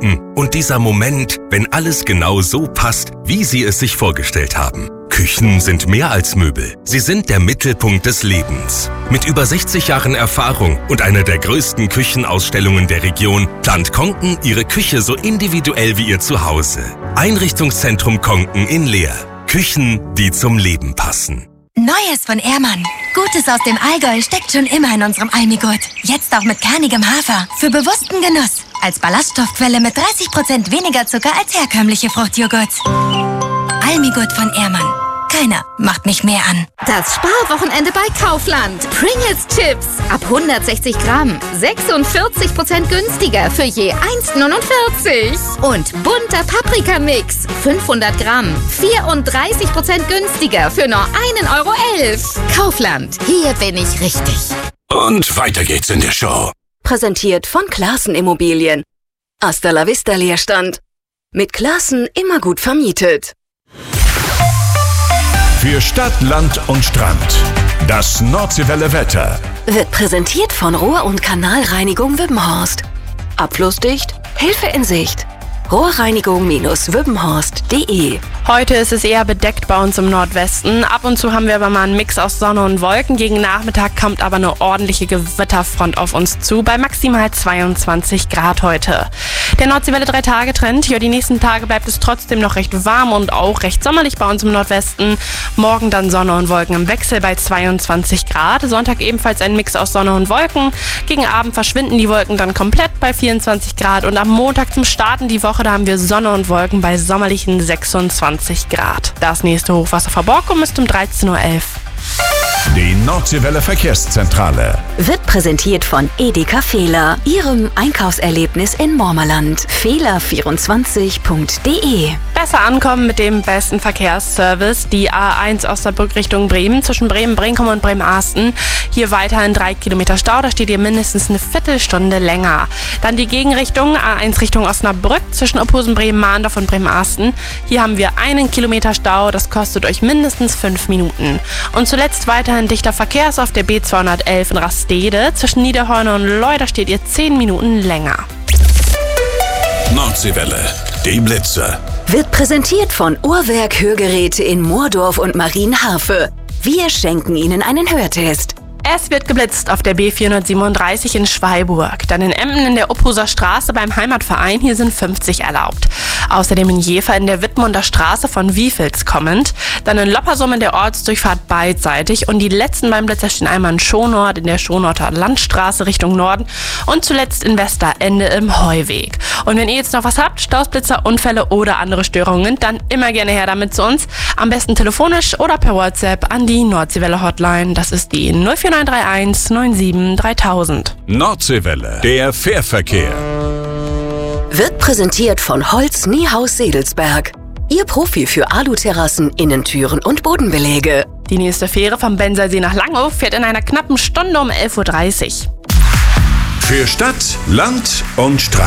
Kunden und dieser Moment, wenn alles genau so passt, wie Sie es sich vorgestellt haben. Küchen sind mehr als Möbel. Sie sind der Mittelpunkt des Lebens. Mit über 60 Jahren Erfahrung und einer der größten Küchenausstellungen der Region plant Konken Ihre Küche so individuell wie Ihr Zuhause. Einrichtungszentrum Konken in Leer. Küchen, die zum Leben passen. Neues von Ehrmann. Gutes aus dem Allgäu steckt schon immer in unserem Almigurt. Jetzt auch mit kernigem Hafer. Für bewussten Genuss. Als Ballaststoffquelle mit 30% weniger Zucker als herkömmliche Fruchtjoghurts. Almigurt von Ehrmann. Keiner macht mich mehr an. Das Sparwochenende bei Kaufland. Pringles Chips. Ab 160 Gramm. 46% günstiger für je 1,49. Und bunter Paprikamix. 500 Gramm. 34% günstiger für nur 1,11 Euro. Kaufland. Hier bin ich richtig. Und weiter geht's in der Show. Präsentiert von Classen Immobilien. Hasta la vista Leerstand. Mit Classen immer gut vermietet. Für Stadt, Land und Strand. Das Nordseewelle Wetter Wird präsentiert von Rohr- und Kanalreinigung Wippenhorst. Abflussdicht, Hilfe in Sicht. Rohrreinigung-wippenhorst.de. Heute ist es eher bedeckt bei uns im Nordwesten. Ab und zu haben wir aber mal einen Mix aus Sonne und Wolken. Gegen Nachmittag kommt aber eine ordentliche Gewitterfront auf uns zu, bei maximal 22 Grad heute. Der Nordseewelle 3-Tage-Trend. Ja, die nächsten Tage bleibt es trotzdem noch recht warm und auch recht sommerlich bei uns im Nordwesten. Morgen dann Sonne und Wolken im Wechsel bei 22 Grad. Sonntag ebenfalls ein Mix aus Sonne und Wolken. Gegen Abend verschwinden die Wolken dann komplett bei 24 Grad. Und am Montag zum Starten die Woche, da haben wir Sonne und Wolken bei sommerlichen 26 Grad. Das nächste Hochwasser vor Borkum ist um 13:11 Uhr. Die Nordseewelle Verkehrszentrale Wird präsentiert von Edeka Fehler, Ihrem Einkaufserlebnis in Mormerland. Fehler24.de. Besser ankommen mit dem besten Verkehrsservice. Die A1 Osnabrück Richtung Bremen, zwischen Bremen-Brinkum und Bremen-Arsten. Hier weiterhin 3 Kilometer Stau, da steht ihr mindestens eine Viertelstunde länger. Dann die Gegenrichtung, A1 Richtung Osnabrück, zwischen Opposen-Bremen-Mahndorf und Bremen-Arsten. Hier haben wir 1 Kilometer Stau, das kostet euch mindestens 5 Minuten. Und zuletzt weiterhin dichter Verkehr ist auf der B211 in Rastede. Zwischen Niederhorn und Leu, da steht ihr 10 Minuten länger. Nordseewelle, die Blitze. Wird präsentiert von Uhrwerk Hörgeräte in Moordorf und Marienharfe. Wir schenken Ihnen einen Hörtest. Es wird geblitzt auf der B437 in Schweiburg. Dann in Emden in der Opposer Straße beim Heimatverein, hier sind 50 erlaubt. Außerdem in Jever in der Wittmunder Straße von Wiefels kommend. Dann in Loppersum in der Ortsdurchfahrt beidseitig. Und die letzten beiden Blitzer stehen einmal in Schonort in der Schonorter Landstraße Richtung Norden. Und zuletzt in Westerende im Heuweg. Und wenn ihr jetzt noch was habt, Staus, Blitzer, Unfälle oder andere Störungen, dann immer gerne her damit zu uns. Am besten telefonisch oder per WhatsApp an die Nordseewelle Hotline. Das ist die 04931 97 3000. Nordseewelle, der Fährverkehr. Wird präsentiert von Holz Niehaus Sedelsberg. Ihr Profi für Aluterrassen, Innentüren und Bodenbeläge. Die nächste Fähre vom Bensersee nach Langhof fährt in einer knappen Stunde um 11:30 Uhr. Für Stadt, Land und Strand.